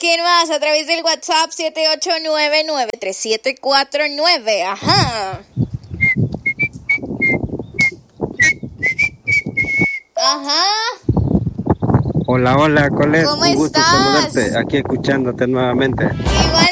¿Quién más? A través del WhatsApp 78993749. Ajá. Ajá. Hola, Colette. ¿Cómo Un gusto estás? saludarte, aquí escuchándote nuevamente. Igualmente.